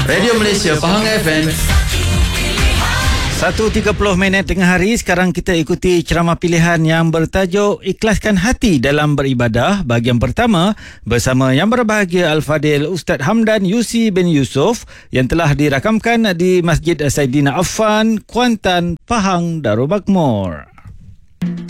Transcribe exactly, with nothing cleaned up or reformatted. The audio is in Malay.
Radio Malaysia Pahang F M. satu tiga puluh minit tengah hari. Sekarang kita ikuti ceramah pilihan yang bertajuk Ikhlaskan Hati dalam Beribadah. Bahagian pertama bersama yang berbahagia Al-Fadil Ustaz Hamdan Yusi bin Yusof yang telah dirakamkan di Masjid Saidina Affan, Kuantan, Pahang, Darul Makmur.